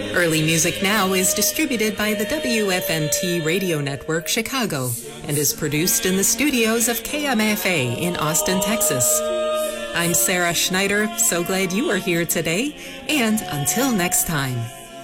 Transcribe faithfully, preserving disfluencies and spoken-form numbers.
Early Music Now is distributed by the W F M T Radio Network Chicago and is produced in the studios of K M F A in Austin, Texas. I'm Sarah Schneider, so glad you are here today, and until next time.